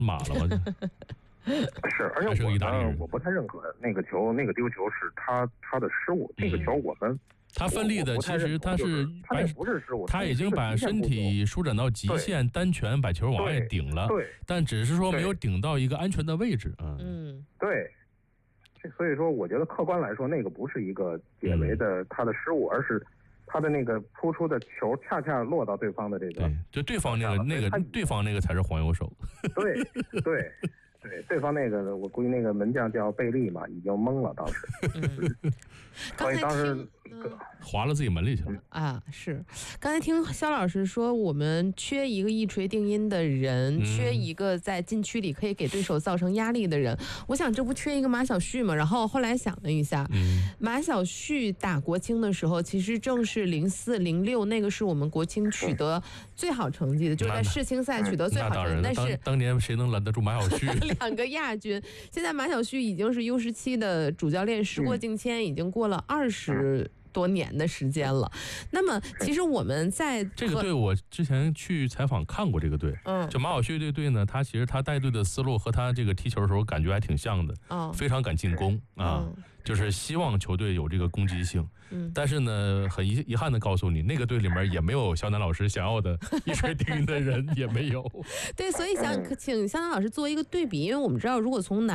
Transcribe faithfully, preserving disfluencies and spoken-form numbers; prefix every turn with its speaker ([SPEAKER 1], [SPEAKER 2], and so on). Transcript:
[SPEAKER 1] 马了吗？
[SPEAKER 2] 是，而且我呢，我不太认可那个球，那个丢球是他他的失误。这、嗯、个球我们
[SPEAKER 1] 他奋力的，其实他是
[SPEAKER 2] 他那不是失误，
[SPEAKER 1] 他已经把身体舒展到极限，单拳把球往外顶了，
[SPEAKER 2] 对，
[SPEAKER 1] 但只是说没有顶到一个安全的位置啊。
[SPEAKER 2] 嗯，对。所以说，我觉得客观来说，那个不是一个解围的他的失误，而是他的那个扑出的球恰恰落到对方的这个，
[SPEAKER 1] 对，就对方那个那个对方那个才是黄油手。
[SPEAKER 2] 对对对，对方那个我估计那个门将叫贝利嘛，已经懵了当时。
[SPEAKER 3] 嗯，
[SPEAKER 2] 所以当时
[SPEAKER 1] 滑了自己门里去了
[SPEAKER 3] 啊！是，刚才听肖老师说，我们缺一个一锤定音的人，
[SPEAKER 1] 嗯、
[SPEAKER 3] 缺一个在禁区里可以给对手造成压力的人。我想这不缺一个马晓旭吗？然后后来想了一下，
[SPEAKER 1] 嗯、
[SPEAKER 3] 马晓旭打国青的时候，其实正是零四零六，那个是我们国青取得最好成绩的，就是在世青赛取得最好成绩。但是
[SPEAKER 1] 当年谁能拦得住马晓旭？
[SPEAKER 3] 两个亚军。现在马晓旭已经是 U 十七的主教练，时过境迁，已经过了二十。多年的时间了，那么其实我们在
[SPEAKER 1] 这个队，我之前去采访看过这个队，
[SPEAKER 3] 嗯，
[SPEAKER 1] 就马晓旭这队呢，他其实他带队的思路和他这个踢球的时候感觉还挺像的，
[SPEAKER 3] 哦，
[SPEAKER 1] 非常敢进攻啊，
[SPEAKER 3] 嗯，
[SPEAKER 1] 就是希望球队有这个攻击性，
[SPEAKER 3] 嗯，
[SPEAKER 1] 但是呢，很遗遗憾的告诉你，那个队里面也没有肖楠老师想要的一锤定音的人，也没有。
[SPEAKER 3] 对，所以想请肖楠老师做一个对比，因为我们知道，如果从男